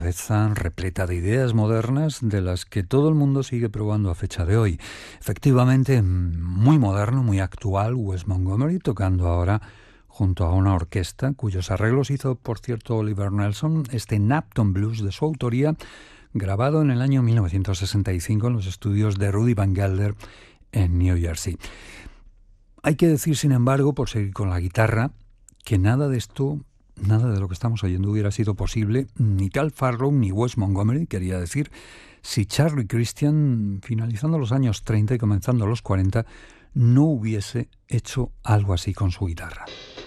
Cabeza repleta de ideas modernas de las que todo el mundo sigue probando a fecha de hoy. Efectivamente, muy moderno, muy actual, Wes Montgomery tocando ahora junto a una orquesta cuyos arreglos hizo, por cierto, Oliver Nelson, este Napton Blues de su autoría, grabado en el año 1965 en los estudios de Rudy Van Gelder en New Jersey. Hay que decir, sin embargo, por seguir con la guitarra, que nada de lo que estamos oyendo hubiera sido posible, ni Tal Farlow ni Wes Montgomery, quería decir, si Charlie Christian, finalizando los años 30 y comenzando los 40, no hubiese hecho algo así con su guitarra.